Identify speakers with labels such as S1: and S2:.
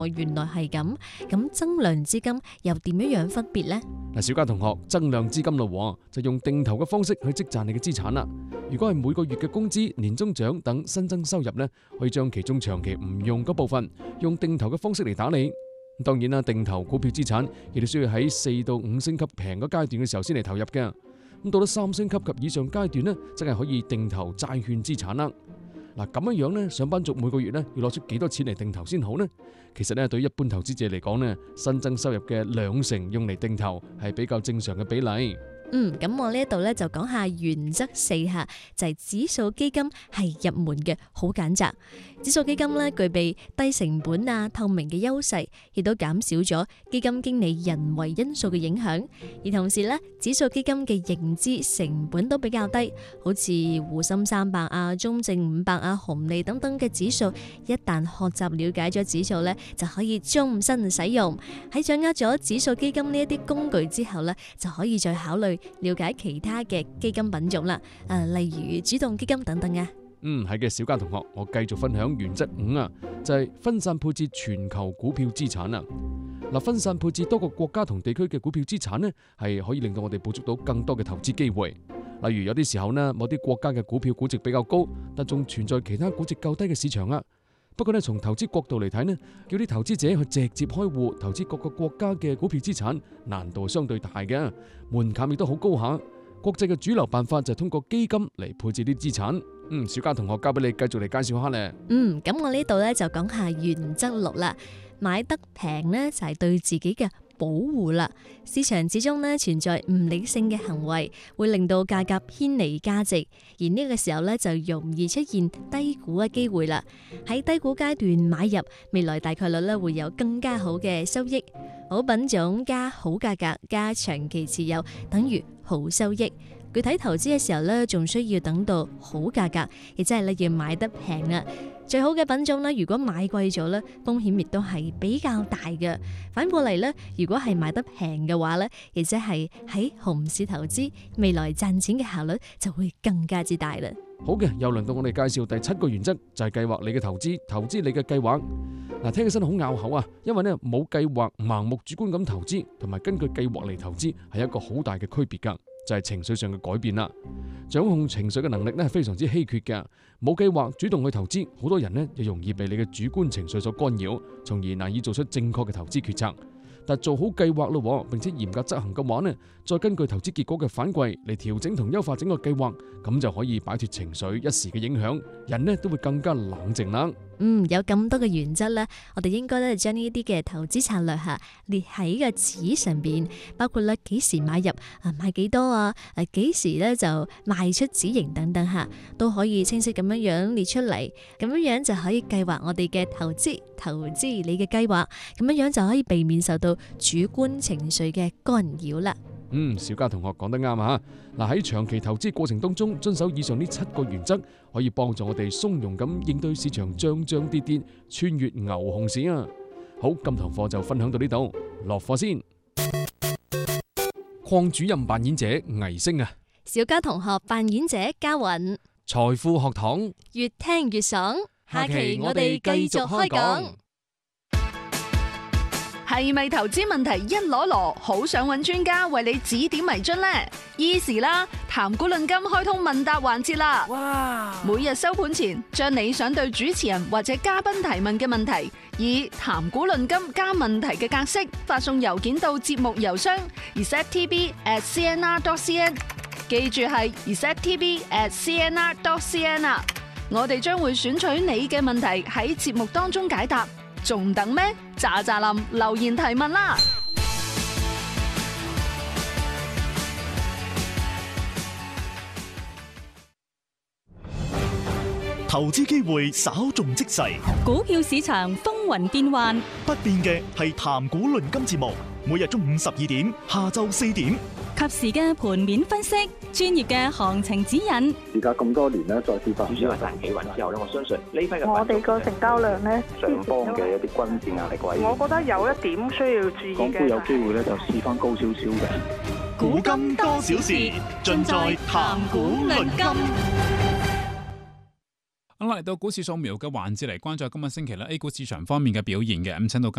S1: 原來係咁，咁增量資金又點樣分別呢？
S2: 嗱，小嘉同學，增量資金咯，就用定投嘅方式去積賺你嘅資產啦。如果係每個月嘅工資、年終獎等新增收入呢，可以將其中長期唔用嗰部分，用定投嘅方式嚟打理。當然啦，定投股票資產亦都需要喺4到5星級平嘅階段嘅時候先嚟投入嘅。咁到咗3星級及以上階段呢，真係可以定投債券資產啦。嗱，咁樣樣呢，上班族每個月呢要攞出幾多錢嚟定投先好呢？其實呢，對於一般投資者嚟講呢，新增收入嘅2成用嚟定投係比較正常嘅比例。
S1: 咁我呢一度咧就講下原則4下，就係指數基金係入門嘅，好揀擇。指數基金咧具備低成本啊、透明嘅優勢，亦都減少咗基金經理人為因素嘅影響。而同時咧，指數基金嘅認知成本都比較低，好似滬深300啊、中證500啊、紅利等等嘅指數，一旦學習了解咗指數咧，就可以終身使用。喺掌握咗指數基金呢一啲工具之後咧，就可以再考慮了解其他嘅基金品種啦，例如主動基金等等啊。
S2: 係嘅，小嘉同學，我繼續分享原則5啊，就係分散配置全球股票資產啊。嗱，分散配置多個國家同地區嘅股票資產呢，係可以令到我哋捕捉到更多嘅投資機會。例如有啲時候呢，某啲國家嘅股票估值比較高，但仲存在其他估值較低嘅市場啊。不過呢，從投資角度嚟睇呢，叫啲投資者去直接開戶投資各個國家嘅股票資產，難度相對大嘅，門檻亦都好高下。國際嘅主流辦法就係通過基金嚟配置啲資產。小嘉同學交俾你繼續嚟介紹下咧。
S1: 咁我呢度咧就講下原則6啦。買得平呢，就係對自己嘅保護啦。市場之中呢，存在唔理性嘅行為，會令到價格偏離價值，而呢個時候呢，就容易出現低估嘅機會啦。喺低估階段買入，未來大概率呢會有更加好嘅收益。好品種加好價格加長期持有等於好收益。具體投資嘅時候呢，仲需要等到好價格，亦即係你要買得平啦。最好嘅品種呢，如果買貴咗呢，風險亦都係比較大嘅。反過嚟呢，如果係買得平嘅話呢，亦即係喺熊市投資，未來賺錢嘅效率就會更加之大啦。
S2: 好嘅，又輪到我哋介紹第7個原則，就係計劃你嘅投資，投資你嘅計劃。嗱，聽起身好拗口啊，因為呢冇計劃、盲目主觀咁投資，同埋根據計劃嚟投資，係一個好大嘅區別噶。就係情緒上嘅改變啦。掌控情緒嘅能力呢係非常之稀缺嘅。冇計劃主動去投資，好多人呢就容易被你嘅主觀情緒所干擾，從而難以做出正確嘅投資決策。但做好計劃咯，並且嚴格執行嘅話呢，再根據投資結果嘅反饋嚟調整同優化整個計劃，咁就可以擺脫情緒一時嘅影響，人呢都會更加冷靜啦。
S1: 有咁多嘅原則咧，我哋應該咧將呢啲嘅投資策略列喺個紙上邊，包括咧幾時買入買幾多啊，幾時咧就賣出止盈等等都可以清晰咁樣列出嚟，咁樣就可以計劃我哋嘅投資你嘅計劃，咁樣就可以避免受到主觀情緒嘅干擾啦。
S2: 小嘉同學講得啱啊！嗱，喺長期投資過程當中，遵守以上呢7個原則，可以幫助我哋從容咁應對市場漲漲跌跌，穿越牛熊市啊！好，今堂課就分享到呢度，落課先。鄺主任扮演者倪星啊，
S1: 小嘉同學扮演者嘉韻，
S2: 財富學堂
S1: 越聽越爽。下期我哋繼續開講。
S3: 係咪投資問題一籮籮，好想揾專家為你指點迷津呢？Easy 啦，談股論金開通問答環節啦！哇！每日收盤前，將你想對主持人或者嘉賓提問嘅問題，以談股論金加問題嘅格式發送郵件到節目郵箱 receptv@cnr.cn， 記住係 receptv@cnr.cn 啊！我哋將會選取你嘅問題喺節目當中解答。仲等咩？喳喳林留言提問啦！
S4: 投資機會稍縱即逝，
S5: 股票市場風雲變幻，
S4: 不變嘅係談股論金節目，每日中午12點，下晝4點，
S5: 及時嘅盤面分析，專業嘅行情指引。
S6: 而家咁多年咧，再跌翻，
S7: 主要係大企穩之後咧，我相信呢批嘅
S8: 我哋個成交量咧，
S6: 上方嘅一啲均線壓力位，
S8: 我覺得有一點需要注意嘅。
S6: 港股有機會咧就試翻高少少嘅。
S4: 古今多少事，盡在談股論金。
S9: 好啦，嚟到股市掃描嘅環節嚟關注今個星期咧 A 股市場方面嘅表現嘅，咁請到